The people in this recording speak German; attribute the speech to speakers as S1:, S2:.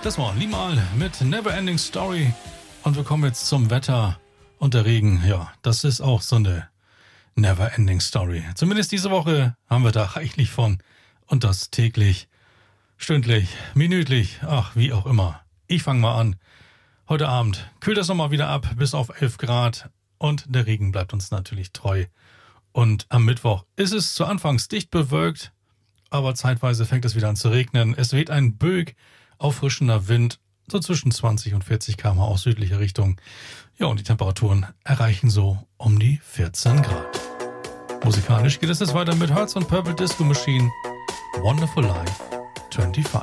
S1: Das war Limal mit Neverending Story. Und wir kommen jetzt zum Wetter und der Regen. Ja, das ist auch so eine Neverending Story. Zumindest diese Woche haben wir da reichlich von. Und das täglich, stündlich, minütlich, ach, wie auch immer. Ich fange mal an. Heute Abend kühlt das nochmal wieder ab bis auf 11 Grad. Und der Regen bleibt uns natürlich treu. Und am Mittwoch ist es zu Anfangs dicht bewölkt. Aber zeitweise fängt es wieder an zu regnen. Es weht ein Böig, auffrischender Wind, so zwischen 20 und 40 km/h aus südlicher Richtung. Ja, und die Temperaturen erreichen so um die 14 Grad. Musikalisch geht es jetzt weiter mit Hertz und Purple Disco Machine. Wonderful Life 25.